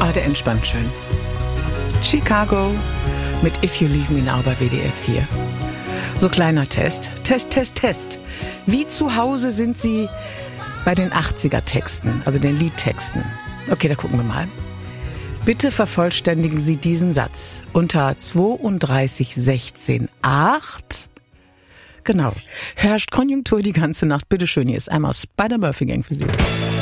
der entspannt schön. Chicago mit If You Leave Me Now bei WDR 4. So kleiner Test. Test. Wie zu Hause sind Sie bei den 80er-Texten, also den Liedtexten? Okay, da gucken wir mal. Bitte vervollständigen Sie diesen Satz. Unter 32,16,8 genau, herrscht Konjunktur die ganze Nacht. Bitteschön, hier ist einmal Spider-Murphy Gang für Sie.